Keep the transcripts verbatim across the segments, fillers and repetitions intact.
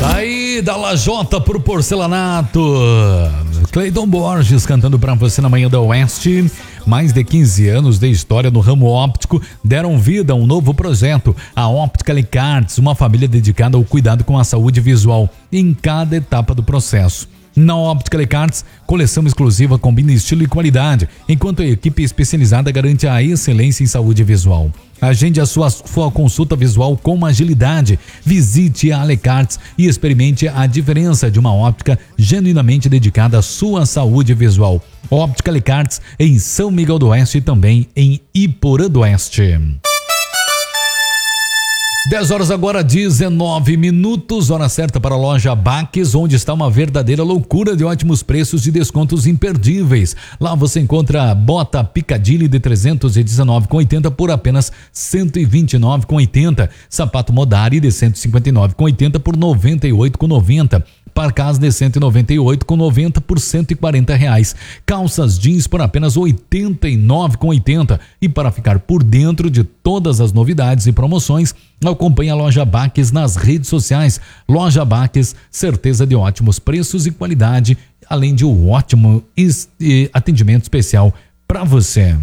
Tá aí, da Lajota pro Porcelanato. Cleiton Borges cantando pra você na manhã da Oeste. Mais de quinze anos de história no ramo óptico deram vida a um novo projeto, a Óptica Alicartes, uma família dedicada ao cuidado com a saúde visual em cada etapa do processo. Na Óptica Alicartes, coleção exclusiva combina estilo e qualidade, enquanto a equipe especializada garante a excelência em saúde visual. Agende a sua, sua consulta visual com agilidade. Visite a Alicartes e experimente a diferença de uma óptica genuinamente dedicada à sua saúde visual. Óptica Alicartes em São Miguel do Oeste e também em Iporã do Oeste. dez horas agora, dezenove minutos, hora certa para a loja Baques, onde está uma verdadeira loucura de ótimos preços e descontos imperdíveis. Lá você encontra bota Piccadilly de trezentos e dezenove reais e oitenta centavos por apenas cento e vinte e nove reais e oitenta centavos. Sapato Modari de cento e cinquenta e nove reais e oitenta centavos por noventa e oito reais e noventa centavos. Parcas de cento e noventa e oito reais e noventa centavos por cento e quarenta reais. Calças jeans por apenas oitenta e nove reais e oitenta centavos. E para ficar por dentro de todas as novidades e promoções, acompanhe a loja Baques nas redes sociais. Loja Baques, certeza de ótimos preços e qualidade, além de um ótimo atendimento especial para você.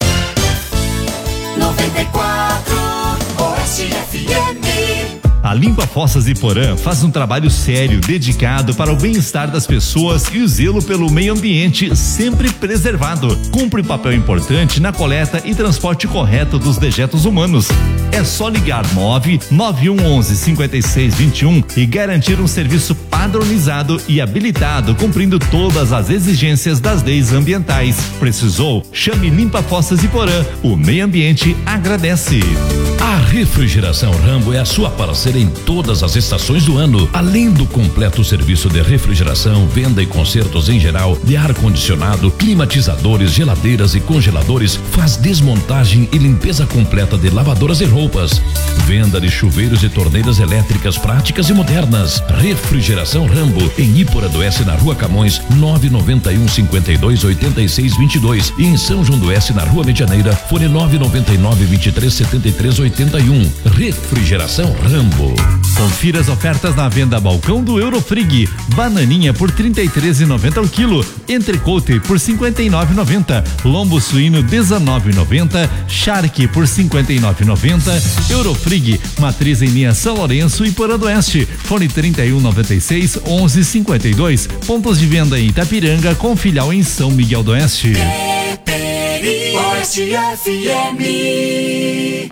noventa e quatro Oeste F M. A Limpa Fossas Iporã faz um trabalho sério, dedicado para o bem-estar das pessoas e o zelo pelo meio ambiente sempre preservado. Cumpre papel importante na coleta e transporte correto dos dejetos humanos. É só ligar nove nove um onze cinquenta e seis vinte e um e garantir um serviço padronizado e habilitado, cumprindo todas as exigências das leis ambientais. Precisou? Chame Limpa Fossas Iporã. O meio ambiente agradece. A Refrigeração Rambo é a sua parceira em todas as estações do ano. Além do completo serviço de refrigeração, venda e consertos em geral, de ar-condicionado, climatizadores, geladeiras e congeladores, faz desmontagem e limpeza completa de lavadoras e roupas. Venda de chuveiros e torneiras elétricas práticas e modernas. Refrigeração Rambo, em Iporã do Oeste, na Rua Camões, nove nove um cinquenta e dois oitenta e seis vinte e dois, e em São João do Oeste, na Rua Medianeira, fone nove nove nove vinte e três setenta e três oitenta e um. Refrigeração Rambo. Confira as ofertas na venda Balcão do Eurofrig. Bananinha por trinta e três reais e noventa centavos o quilo. Entrecote por cinquenta e nove reais e noventa centavos. Lombo suíno dezenove reais e noventa centavos. Charque por cinquenta e nove reais e noventa centavos. Eurofrig, matriz em linha São Lourenço e Iporã do Oeste. Fone trinta e um noventa e seis onze cinquenta e dois. Pontos de venda em Itapiranga com filial em São Miguel do Oeste. Oeste F M.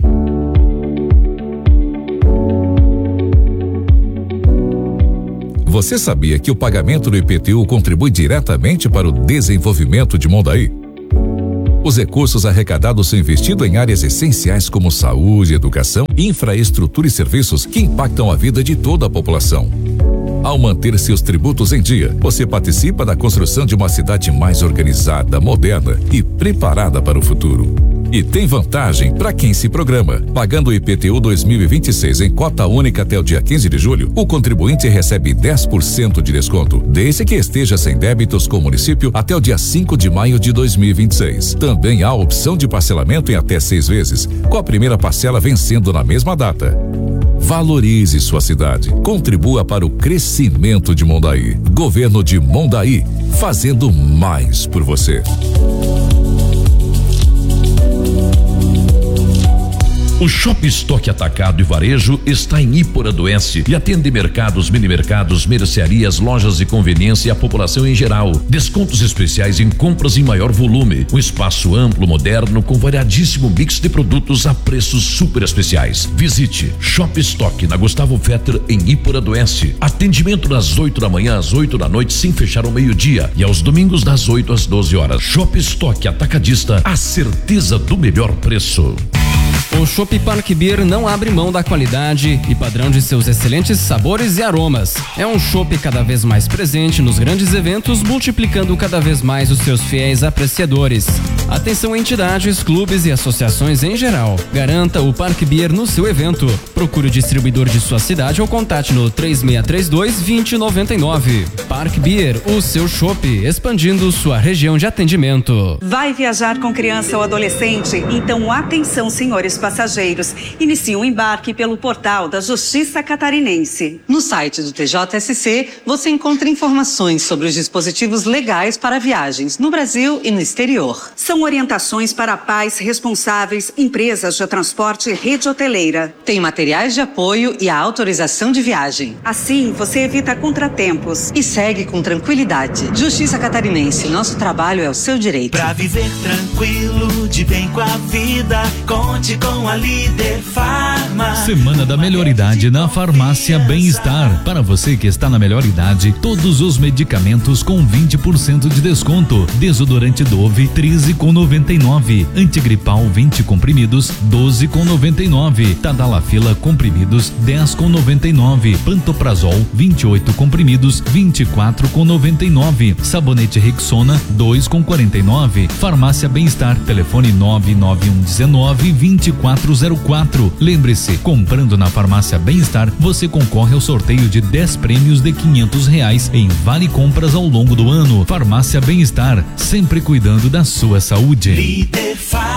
Você sabia que o pagamento do I P T U contribui diretamente para o desenvolvimento de Mondaí? Os recursos arrecadados são investidos em áreas essenciais como saúde, educação, infraestrutura e serviços que impactam a vida de toda a população. Ao manter seus tributos em dia, você participa da construção de uma cidade mais organizada, moderna e preparada para o futuro. E tem vantagem para quem se programa. Pagando o I P T U dois mil e vinte e seis em cota única até o dia quinze de julho, o contribuinte recebe dez por cento de desconto, desde que esteja sem débitos com o município até o dia cinco de maio de dois mil e vinte e seis. Também há a opção de parcelamento em até seis vezes, com a primeira parcela vencendo na mesma data. Valorize sua cidade. Contribua para o crescimento de Mondaí. Governo de Mondaí, fazendo mais por você. O Shop Estoque Atacado e Varejo está em Iporã do Oeste e atende mercados, mini-mercados, mercearias, lojas de conveniência e a população em geral. Descontos especiais em compras em maior volume. Um espaço amplo, moderno, com variadíssimo mix de produtos a preços super especiais. Visite Shop Estoque na Gustavo Fetter em Iporã do Oeste. Atendimento das oito da manhã às oito da noite, sem fechar ao meio-dia, e aos domingos das oito às doze horas. Shop Estoque Atacadista, a certeza do melhor preço. O Chopp Park Beer não abre mão da qualidade e padrão de seus excelentes sabores e aromas. É um chopp cada vez mais presente nos grandes eventos, multiplicando cada vez mais os seus fiéis apreciadores. Atenção entidades, clubes e associações em geral. Garanta o Park Beer no seu evento. Procure o distribuidor de sua cidade ou contate no três seis três dois, dois zero nove nove. Park Beer, o seu chopp, expandindo sua região de atendimento. Vai viajar com criança ou adolescente? Então atenção, senhores passageiros. Inicie o embarque pelo portal da Justiça Catarinense. No site do T J S C, você encontra informações sobre os dispositivos legais para viagens no Brasil e no exterior. São orientações para pais responsáveis, empresas de transporte e rede hoteleira. Tem materiais de apoio e a autorização de viagem. Assim, você evita contratempos. E segue com tranquilidade. Justiça Catarinense, nosso trabalho é o seu direito. Pra viver tranquilo, de bem com a vida, conte com a Líder Farma. Semana da melhor idade na Farmácia Bem-Estar. Para você que está na melhor idade, todos os medicamentos com vinte por cento de desconto. Desodorante Dove, treze com noventa e nove. Antigripal, vinte comprimidos, doze com noventa e nove. Tadalafila comprimidos, dez com noventa e nove. Pantoprazol, vinte e oito comprimidos, vinte e quatro com noventa e nove. Sabonete Rexona, dois com quarenta e nove. Farmácia Bem-Estar, telefone nove nove um um nove, dois quatro zero quatro. Lembre-se, comprando na Farmácia Bem-Estar, você concorre ao sorteio de dez prêmios de quinhentos reais em vale compras ao longo do ano. Farmácia Bem-Estar, sempre cuidando da sua saúde. Líder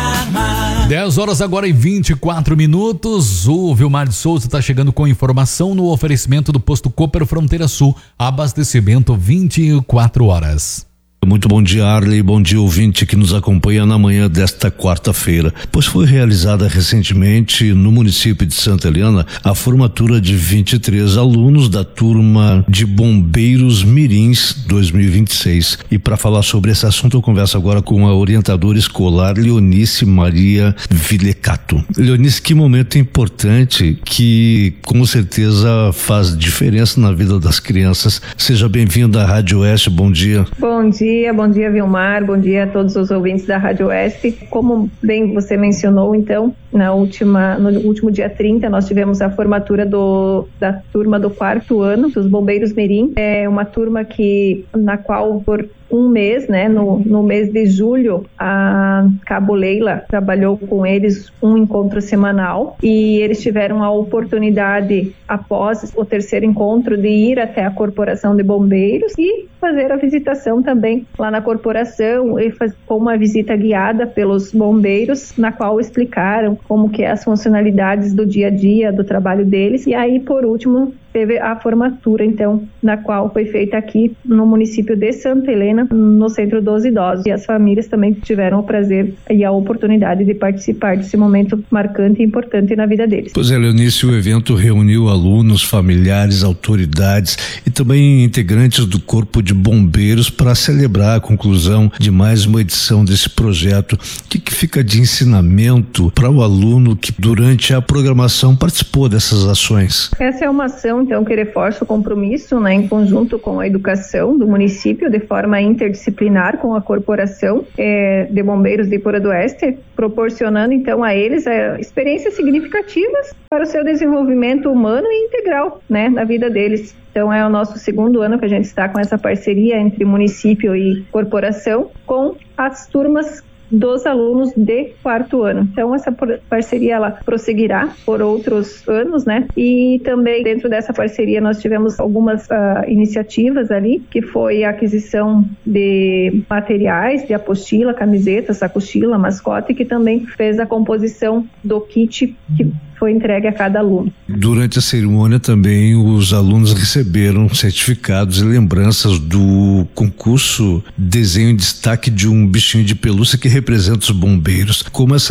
Farma. dez horas agora e vinte e quatro minutos. O Vilmar de Souza está chegando com informação no oferecimento do Posto Cooper Fronteira Sul. Abastecimento vinte e quatro horas. Muito bom dia, Arley, bom dia, ouvinte que nos acompanha na manhã desta quarta-feira, pois foi realizada recentemente no município de Santa Helena a formatura de vinte e três alunos da turma de Bombeiros Mirins dois mil e vinte e seis. E para falar sobre esse assunto eu converso agora com a orientadora escolar Leonice Maria Vilecato. Leonice, que momento importante que com certeza faz diferença na vida das crianças. Seja bem-vinda à Rádio Oeste, bom dia. Bom dia. Bom dia, Vilmar, bom dia a todos os ouvintes da Rádio Oeste. Como bem você mencionou, então, na última, no último dia trinta, nós tivemos a formatura do, da turma do quarto ano dos Bombeiros Mirim. É uma turma que, na qual, por um mês, né, no, no mês de julho, a Cabo Leila trabalhou com eles um encontro semanal e eles tiveram a oportunidade, após o terceiro encontro, de ir até a Corporação de Bombeiros e fazer a visitação também lá na corporação, e faz, com uma visita guiada pelos bombeiros, na qual explicaram como que é as funcionalidades do dia a dia, do trabalho deles. E aí, por último, teve a formatura, então, na qual foi feita aqui no município de Santa Helena, no Centro dos Idosos. E as famílias também tiveram o prazer e a oportunidade de participar desse momento marcante e importante na vida deles. Pois é, Leonice, o evento reuniu alunos, familiares, autoridades e também integrantes do Corpo de Bombeiros para celebrar a conclusão de mais uma edição desse projeto. O que, que fica de ensinamento para o aluno que durante a programação participou dessas ações? Essa é uma ação, então, que reforça o compromisso, né, em conjunto com a educação do município, de forma interdisciplinar com a Corporação é, de Bombeiros de Iporã do Oeste, proporcionando, então, a eles é, experiências significativas para o seu desenvolvimento humano e integral, né, na vida deles. Então, é o nosso segundo ano que a gente está com essa parceria entre município e corporação com as turmas dos alunos de quarto ano. Então, essa parceria, ela prosseguirá por outros anos, né? E também dentro dessa parceria nós tivemos algumas uh, iniciativas ali, que foi a aquisição de materiais, de apostila, camiseta, sacochila, mascote, que também fez a composição do kit que foi entregue a cada aluno. Durante a cerimônia também os alunos receberam certificados e lembranças do concurso Desenho em Destaque de um Bichinho de Pelúcia que representa os bombeiros. Como essa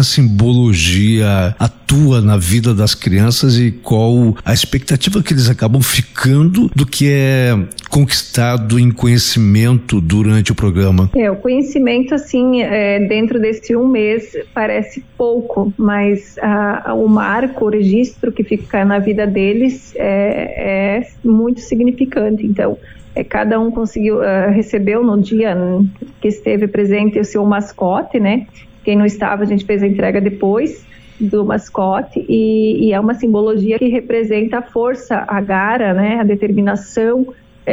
simbologia atua na vida das crianças e qual a expectativa que eles acabam ficando do que é conquistado em conhecimento durante o programa? É, o conhecimento, assim, é, dentro desse um mês parece pouco, mas a, a, o marco, o registro que fica na vida deles é, é muito significante. Então, é, cada um conseguiu, uh, recebeu no dia que esteve presente o seu mascote, né? Quem não estava, a gente fez a entrega depois do mascote, e, e é uma simbologia que representa a força, a garra, né? A determinação,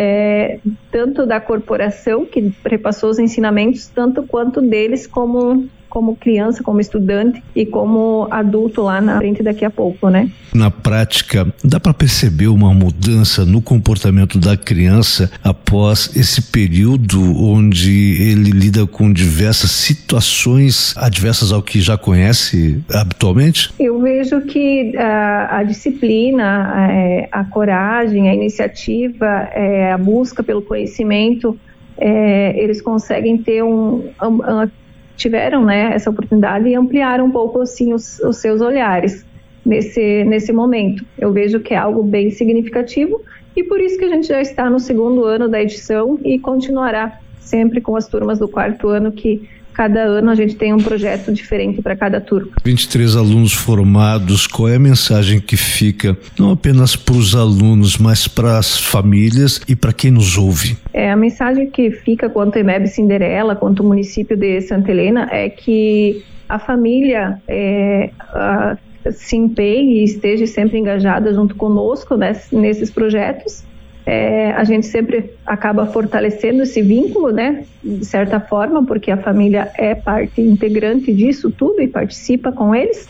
É, tanto da corporação que repassou os ensinamentos, tanto quanto deles como, como criança, como estudante e como adulto lá na frente daqui a pouco, né? Na prática, dá para perceber uma mudança no comportamento da criança após esse período onde ele lida com diversas situações adversas ao que já conhece habitualmente? Eu vejo que a, a disciplina, a, a coragem, a iniciativa, é, a busca pelo conhecimento, é, eles conseguem ter um, um, tiveram, né, essa oportunidade e ampliaram um pouco assim os, os seus olhares nesse, nesse momento. Eu vejo que é algo bem significativo e por isso que a gente já está no segundo ano da edição e continuará sempre com as turmas do quarto ano, que cada ano a gente tem um projeto diferente para cada turma. vinte e três alunos formados, qual é a mensagem que fica não apenas para os alunos, mas para as famílias e para quem nos ouve? É, a mensagem que fica quanto a EMEB Cinderela, quanto o município de Santa Helena, é que a família é, a, se empenhe e esteja sempre engajada junto conosco, né, nesses projetos. É, a gente sempre acaba fortalecendo esse vínculo, né, de certa forma, porque a família é parte integrante disso tudo e participa com eles.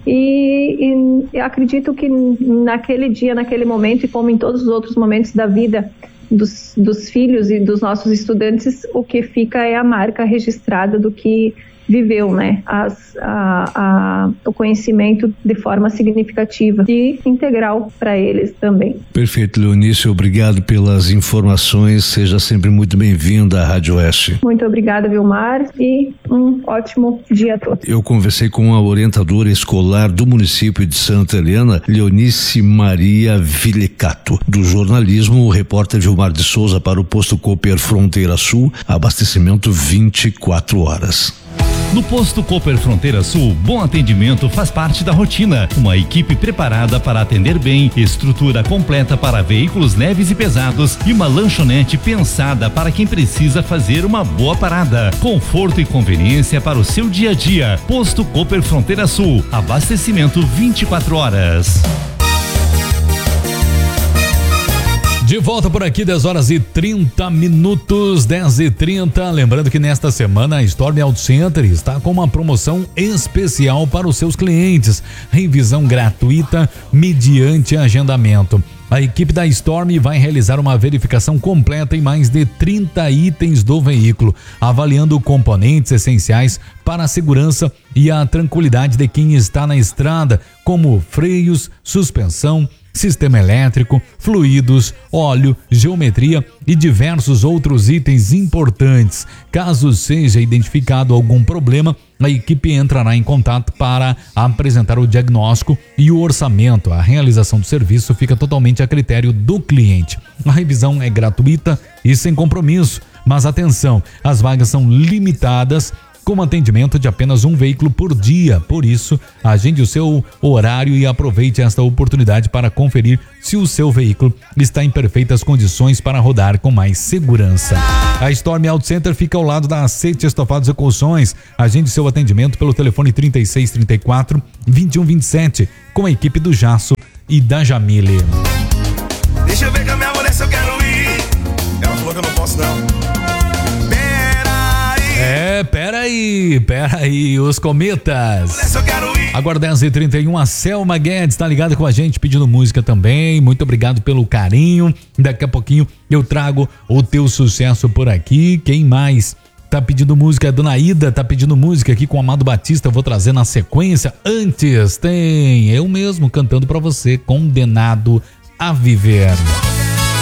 E, e eu acredito que naquele dia, naquele momento, e como em todos os outros momentos da vida dos, dos filhos e dos nossos estudantes, o que fica é a marca registrada do que viveu, né, as, a, a, o conhecimento de forma significativa e integral para eles também. Perfeito, Leonice, obrigado pelas informações, seja sempre muito bem-vinda à Rádio Oeste. Muito obrigada, Vilmar, e um ótimo dia a todos. Eu conversei com a orientadora escolar do município de Santa Helena, Leonice Maria Vilicato. Do jornalismo, o repórter Vilmar de Souza para o Posto Cooper Fronteira Sul, abastecimento vinte e quatro horas. No Posto Cooper Fronteira Sul, bom atendimento faz parte da rotina. Uma equipe preparada para atender bem, estrutura completa para veículos leves e pesados e uma lanchonete pensada para quem precisa fazer uma boa parada. Conforto e conveniência para o seu dia a dia. Posto Cooper Fronteira Sul, abastecimento vinte e quatro horas. De volta por aqui, dez horas e trinta minutos, dez e trinta. Lembrando que nesta semana a Storm Auto Center está com uma promoção especial para os seus clientes. Revisão gratuita mediante agendamento. A equipe da Storm vai realizar uma verificação completa em mais de trinta itens do veículo, avaliando componentes essenciais para a segurança e a tranquilidade de quem está na estrada, como freios, suspensão, sistema elétrico, fluidos, óleo, geometria e diversos outros itens importantes. Caso seja identificado algum problema, a equipe entrará em contato para apresentar o diagnóstico e o orçamento. A realização do serviço fica totalmente a critério do cliente. A revisão é gratuita e sem compromisso, mas atenção, as vagas são limitadas, com atendimento de apenas um veículo por dia. Por isso, agende o seu horário e aproveite esta oportunidade para conferir se o seu veículo está em perfeitas condições para rodar com mais segurança. A Storm Auto Center fica ao lado da Aceite Estofados e Colchões. Agende seu atendimento pelo telefone trinta e seis, trinta e quatro, vinte e um, vinte e sete, com a equipe do Jasso e da Jamile. Deixa eu ver com a minha mulher se eu quero ir. Ela falou que eu não posso não. É, peraí, peraí, os cometas. Agora dez e trinta e um, a Selma Guedes tá ligada com a gente pedindo música também. Muito obrigado pelo carinho. Daqui a pouquinho eu trago o teu sucesso por aqui. Quem mais tá pedindo música? A Dona Ida tá pedindo música aqui com o Amado Batista. Eu vou trazer na sequência. Antes tem eu mesmo cantando pra você, Condenado a Viver.